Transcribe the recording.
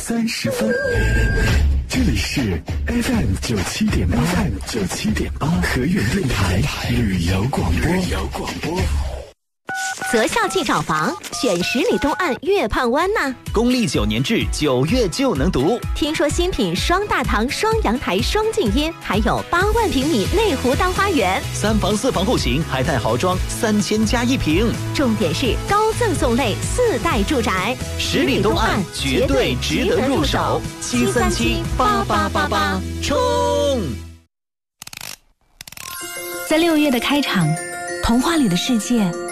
30分。这里是 FM97.8，和远电台旅游广播。 择校即找房，选十里东岸月畔湾呐。 公历9年制9月就能读。 听说新品双大堂、双阳台、双静音，还有8万平米内湖大花园 ，3房4房户型，还带豪装3000加1平。 重点是高赠送类4代住宅， 十里东岸绝对值得入手。7378888，冲！ 在6月的开场，童话里的世界